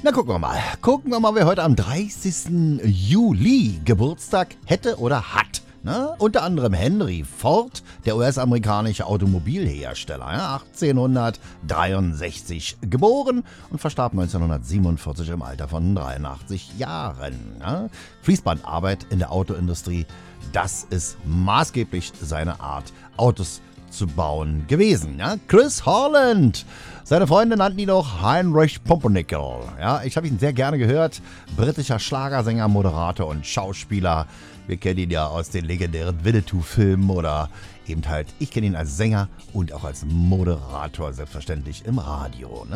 Na, gucken wir mal, wer heute am 30. Juli Geburtstag hätte oder hat. Ne? Unter anderem Henry Ford, der US-amerikanische Automobilhersteller, 1863 geboren und verstarb 1947 im Alter von 83 Jahren. Ne? Fließbandarbeit in der Autoindustrie, das ist maßgeblich seine Art, Autos zu bauen gewesen. Ja? Chris Holland, seine Freunde nannten ihn auch Heinrich Pumpernickel. Ja? Ich habe ihn sehr gerne gehört, britischer Schlagersänger, Moderator und Schauspieler. Wir kennen ihn ja aus den legendären Winnetou-Filmen oder eben halt, ich kenne ihn als Sänger und auch als Moderator, selbstverständlich im Radio. Ne?